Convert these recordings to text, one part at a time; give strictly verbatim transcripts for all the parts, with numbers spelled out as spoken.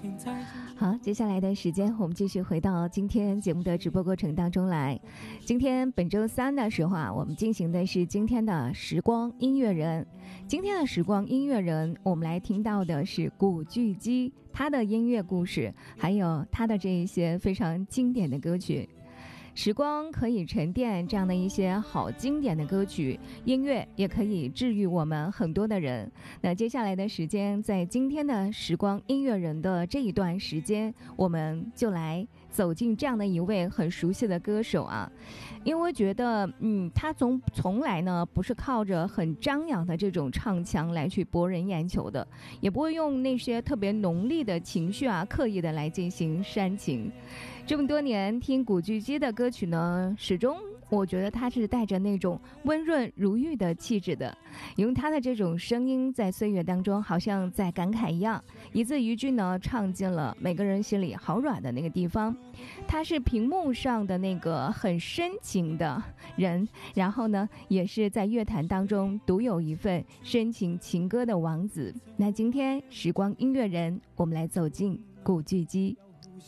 好，接下来的时间我们继续回到今天节目的直播过程当中来。今天本周三的时候啊，我们进行的是今天的时光音乐人。今天的时光音乐人，我们来听到的是古巨基他的音乐故事，还有他的这一些非常经典的歌曲。时光可以沉淀这样的一些好经典的歌曲，音乐也可以治愈我们很多的人。那接下来的时间，在今天的时光音乐人的这一段时间，我们就来走进这样的一位很熟悉的歌手啊。因为我觉得嗯，他从从来呢不是靠着很张扬的这种唱腔来去博人眼球的，也不会用那些特别浓烈的情绪啊刻意的来进行煽情。这么多年听古巨基的歌曲呢，始终我觉得他是带着那种温润如玉的气质的，用他的这种声音在岁月当中好像在感慨一样，一字一句呢唱进了每个人心里好软的那个地方。他是屏幕上的那个很深情的人，然后呢也是在乐坛当中独有一份深情情歌的王子。那今天时光音乐人，我们来走进古巨基。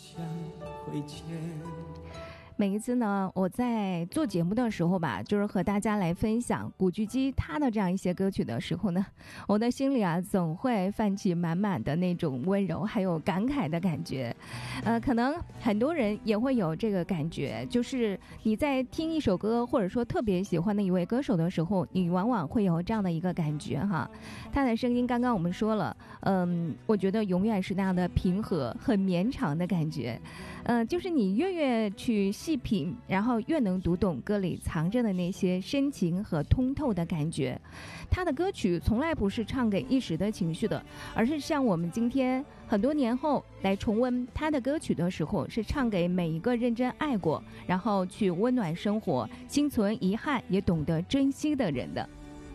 每一次呢，我在做节目的时候吧，就是和大家来分享古巨基他的这样一些歌曲的时候呢，我的心里啊总会泛起满满的那种温柔还有感慨的感觉。呃，可能很多人也会有这个感觉，就是你在听一首歌或者说特别喜欢的一位歌手的时候，你往往会有这样的一个感觉哈。他的声音刚刚我们说了，嗯，我觉得永远是那样的平和很绵长的感觉。嗯、呃，就是你越越去细品，然后越能读懂歌里藏着的那些深情和通透的感觉。他的歌曲从来不是唱给一时的情绪的，而是像我们今天很多年后来重温他的歌曲的时候，是唱给每一个认真爱过，然后去温暖生活，心存遗憾也懂得珍惜的人的。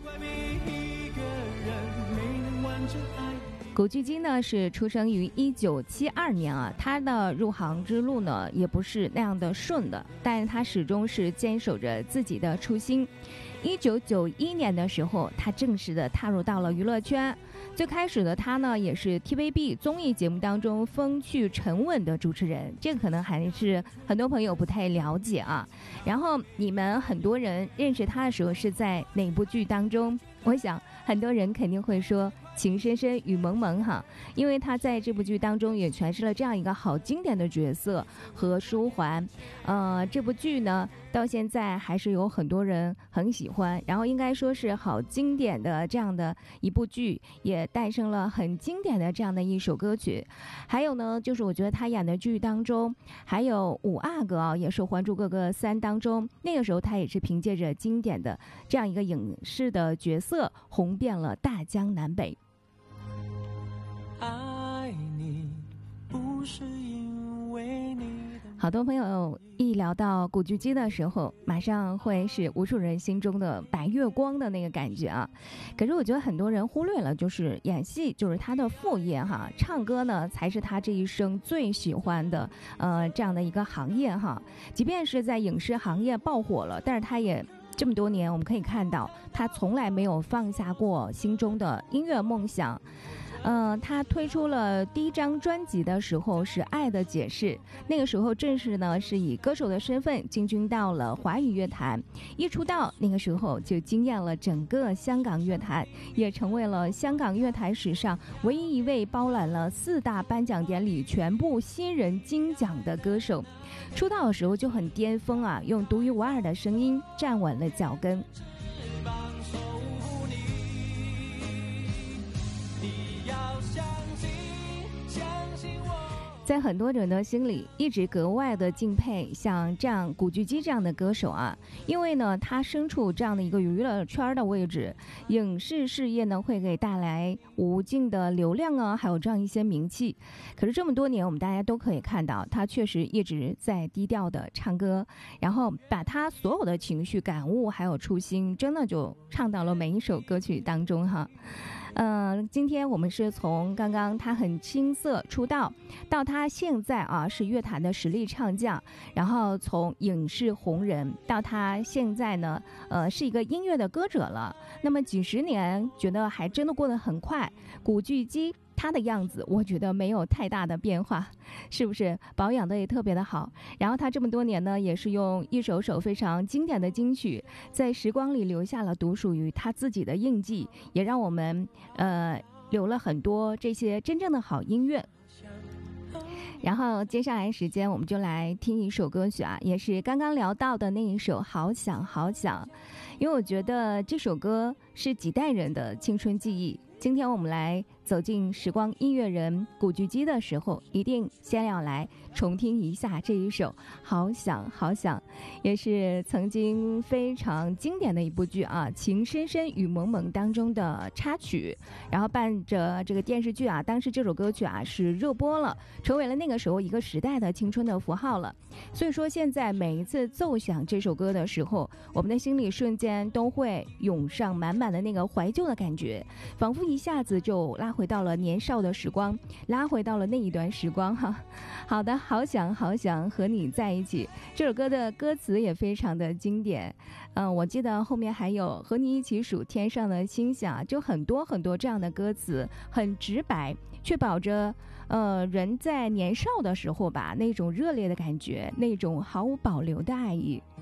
古巨基呢是出生于一九七二年啊，他的入行之路呢也不是那样的顺的，但他始终是坚守着自己的初心。一九九一年的时候，他正式的踏入到了娱乐圈。最开始的他呢，也是 T V B 综艺节目当中风趣沉稳的主持人，这个可能还是很多朋友不太了解啊。然后你们很多人认识他的时候是在哪部剧当中？我想很多人肯定会说情深深雨蒙蒙哈，因为他在这部剧当中也诠释了这样一个好经典的角色和舒缓。呃，这部剧呢到现在还是有很多人很喜欢，然后应该说是好经典的这样的一部剧，也诞生了很经典的这样的一首歌曲。还有呢，就是我觉得他演的剧当中，还有五阿哥啊，也是《还珠格格三》当中，那个时候他也是凭借着经典的这样一个影视的角色，红遍了大江南北。爱你不是因为你。好多朋友一聊到古巨基的时候，马上会是无数人心中的白月光的那个感觉啊。可是我觉得很多人忽略了，就是演戏就是他的副业哈，唱歌呢才是他这一生最喜欢的呃这样的一个行业哈。即便是在影视行业爆火了，但是他也这么多年我们可以看到，他从来没有放下过心中的音乐梦想。呃，他推出了第一张专辑的时候是《爱的解释》，那个时候正式呢是以歌手的身份进军到了华语乐坛。一出道那个时候就惊艳了整个香港乐坛，也成为了香港乐坛史上唯一一位包揽了四大颁奖典礼全部新人金奖的歌手。出道的时候就很巅峰啊，用独一无二的声音站稳了脚跟。在很多人的心里一直格外的敬佩像这样古巨基这样的歌手啊，因为呢他身处这样的一个娱乐圈的位置，影视事业呢会给带来无尽的流量啊，还有这样一些名气。可是这么多年我们大家都可以看到，他确实一直在低调的唱歌，然后把他所有的情绪感悟还有初心真的就唱到了每一首歌曲当中哈。嗯、呃，今天我们是从刚刚他很青涩出道，到他现在啊是乐坛的实力唱将，然后从影视红人到他现在呢，呃是一个音乐的歌者了。那么几十年，觉得还真的过得很快。古巨基他他的样子我觉得没有太大的变化，是不是保养的也特别的好？然后他这么多年呢，也是用一首首非常经典的金曲，在时光里留下了独属于他自己的印记，也让我们呃留了很多这些真正的好音乐。然后接下来时间我们就来听一首歌曲啊，也是刚刚聊到的那一首《好想好想》，因为我觉得这首歌是几代人的青春记忆。今天我们来走进时光音乐人古巨基的时候，一定先要来重听一下这一首《好想好想》，也是曾经非常经典的一部剧啊，《情深深雨蒙蒙》当中的插曲，然后伴着这个电视剧啊，当时这首歌曲啊是热播了，成为了那个时候一个时代的青春的符号了。所以说现在每一次奏响这首歌的时候，我们的心里瞬间都会涌上满满的那个怀旧的感觉，仿佛一下子就拉回到了年少的时光，拉回到了那一段时光哈。好的，好想好想和你在一起，这首歌的歌词也非常的经典。嗯、呃，我记得后面还有和你一起数天上的星星啊，就很多很多这样的歌词，很直白，确保着呃人在年少的时候吧那种热烈的感觉，那种毫无保留的爱意。